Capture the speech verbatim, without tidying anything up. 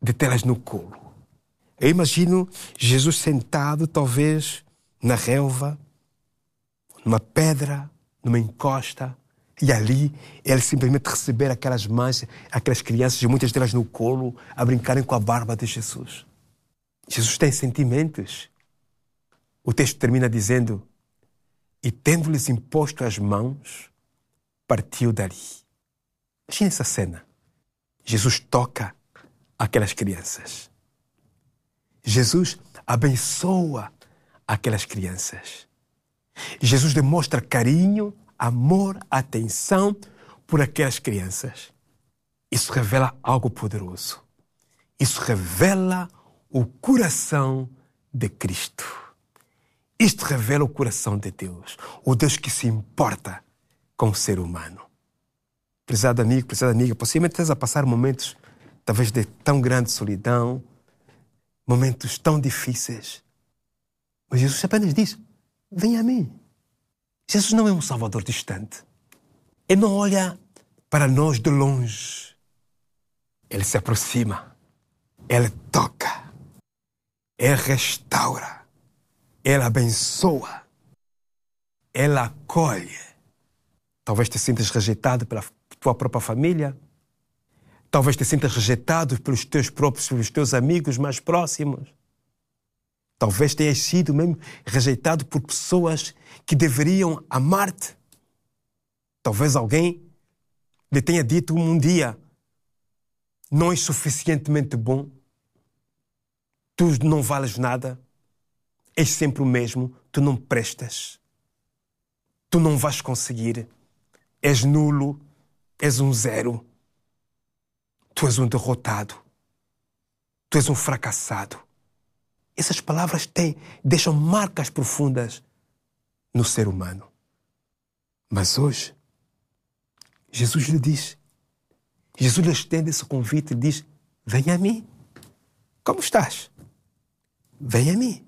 de tê-las no colo. Eu imagino Jesus sentado, talvez, na relva, numa pedra, numa encosta, e ali ele simplesmente receber aquelas mães, aquelas crianças, e muitas delas no colo, a brincarem com a barba de Jesus. Jesus tem sentimentos. O texto termina dizendo: e tendo-lhes imposto as mãos, partiu dali. Imagina essa cena. Jesus toca aquelas crianças. Jesus abençoa aquelas crianças. Jesus demonstra carinho, amor, atenção por aquelas crianças. Isso revela algo poderoso. Isso revela o coração de Cristo. Isto revela o coração de Deus. O Deus que se importa com o ser humano. Prezado amigo, prezada amiga, possivelmente estás a passar momentos talvez de tão grande solidão, momentos tão difíceis. Mas Jesus apenas diz: venha a mim. Jesus não é um Salvador distante. Ele não olha para nós de longe. Ele se aproxima. Ele toca. Ele restaura. Ele abençoa. Ele acolhe. Talvez te sintas rejeitado pela tua própria família. Talvez te sintas rejeitado pelos teus próprios, pelos teus amigos mais próximos. Talvez tenhas sido mesmo rejeitado por pessoas que deveriam amar-te. Talvez alguém lhe tenha dito um dia: não és suficientemente bom, tu não vales nada, és sempre o mesmo, tu não prestas, tu não vais conseguir, és nulo, és um zero, tu és um derrotado, tu és um fracassado. Essas palavras têm, deixam marcas profundas no ser humano. Mas hoje, Jesus lhe diz, Jesus lhe estende esse convite e diz: venha a mim. Como estás? Venha a mim.